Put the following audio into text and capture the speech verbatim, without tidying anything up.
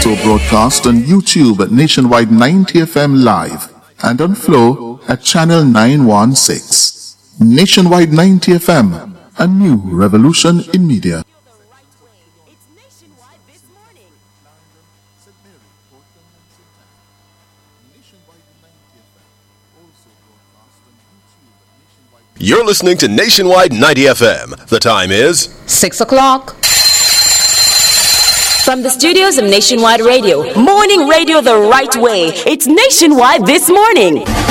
Also broadcast on YouTube at Nationwide ninety F M Live and on Flow at Channel nine one six. Nationwide ninety F M, a new revolution in media. You're listening to Nationwide ninety F M. The time is six o'clock. From the studios of Nationwide Radio, morning radio the right way. It's Nationwide this morning.